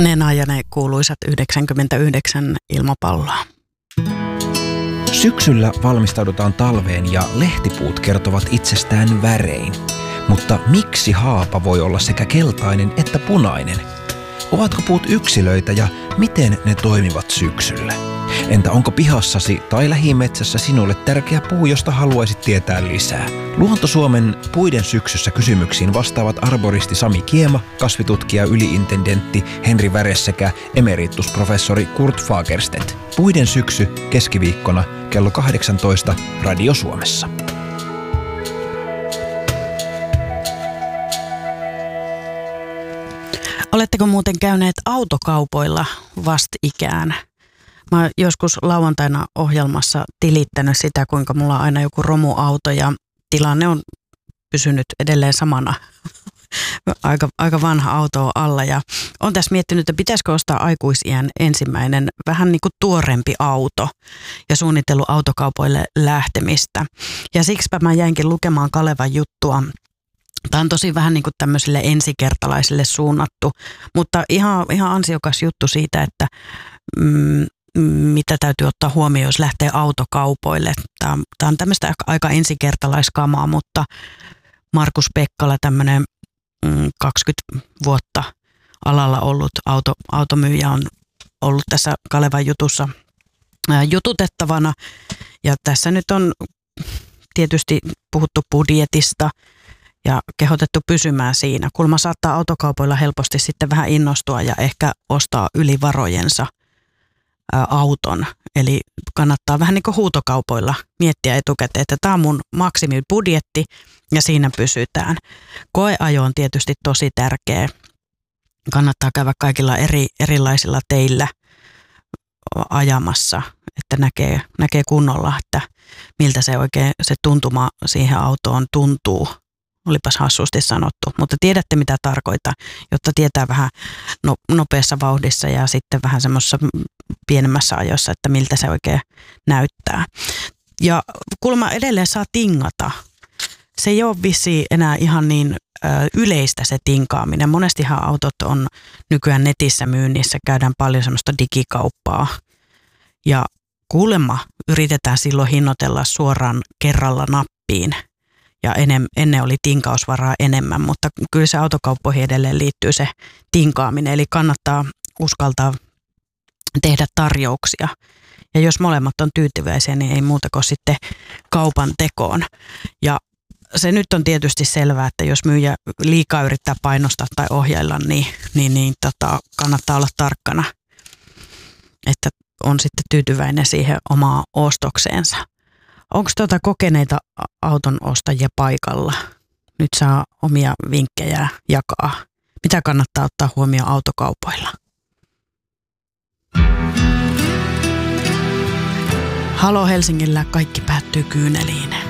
Nena ja ne kuuluisat 99 ilmapalloa. Syksyllä valmistaudutaan talveen ja lehtipuut kertovat itsestään värein. Mutta miksi haapa voi olla sekä keltainen että punainen? Ovatko puut yksilöitä ja miten ne toimivat syksyllä? Entä onko pihassasi tai lähimetsässä sinulle tärkeä puu, josta haluaisit tietää lisää? Luonto Suomen Puiden syksyssä kysymyksiin vastaavat arboristi Sami Kiema, kasvitutkija yliintendentti Henri Väre sekä emeritusprofessori Kurt Fagerstedt. Puiden syksy keskiviikkona kello 18 Radio Suomessa. Oletteko muuten käyneet autokaupoilla vastikään? Mä oon joskus lauantaina ohjelmassa tilittänyt sitä, kuinka mulla on aina joku romuauto ja tilanne on pysynyt edelleen samana. Aika vanha auto on alla ja on tässä miettinyt, että pitäisikö ostaa aikuisiän ensimmäinen vähän niin kuin tuorempi auto ja suunnitellut autokaupoille lähtemistä. Ja siksipä mä jäinkin lukemaan Kalevan juttua. Tämä on tosi vähän niin kuin tämmöisille ensikertalaisille suunnattu, mutta ihan ansiokas juttu siitä, että mitä täytyy ottaa huomioon, jos lähtee autokaupoille. Tämä on tämmöistä aika ensikertalaiskamaa, mutta Markus Pekkala, tämmöinen 20 vuotta alalla ollut automyyjä, on ollut tässä Kalevan jutussa jututettavana. Ja tässä nyt on tietysti puhuttu budjetista ja kehotettu pysymään siinä. Kulma saattaa autokaupoilla helposti sitten vähän innostua ja ehkä ostaa yli varojensa auton. Eli kannattaa vähän niin kuin huutokaupoilla miettiä etukäteen, että tämä on mun maksimibudjetti ja siinä pysytään. Koeajo on tietysti tosi tärkeä. Kannattaa käydä kaikilla erilaisilla teillä ajamassa, että näkee kunnolla, että miltä se oikein se tuntuma siihen autoon tuntuu. Olipas hassusti sanottu, mutta tiedätte mitä tarkoitan, jotta tietää vähän nopeassa vauhdissa ja sitten vähän semmoisessa pienemmässä ajossa, että miltä se oikein näyttää. Ja kuulemma edelleen saa tingata. Se ei ole vissiin enää ihan niin yleistä se tinkaaminen. Monestihan autot on nykyään netissä myynnissä, käydään paljon semmoista digikauppaa. Ja kuulemma yritetään silloin hinnoitella suoraan kerralla nappiin. Ja ennen oli tinkausvaraa enemmän, mutta kyllä se autokauppoihin edelleen liittyy se tinkaaminen. Eli kannattaa uskaltaa tehdä tarjouksia. Ja jos molemmat on tyytyväisiä, niin ei muuta kuin sitten kaupan tekoon. Ja se nyt on tietysti selvää, että jos myyjä liikaa yrittää painostaa tai ohjailla, niin kannattaa olla tarkkana, että on sitten tyytyväinen siihen omaan ostokseensa. Onko kokeneita auton ostajia paikalla? Nyt saa omia vinkkejä jakaa. Mitä kannattaa ottaa huomioon autokaupoilla? Halo Helsingillä kaikki päättyy kyyneliin.